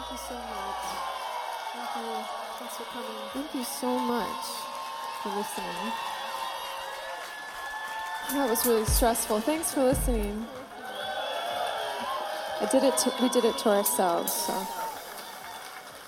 Thank you so much. Thank you. Thanks for coming. Thank you so much for listening. That was really stressful. Thanks for listening. We did it to ourselves, so.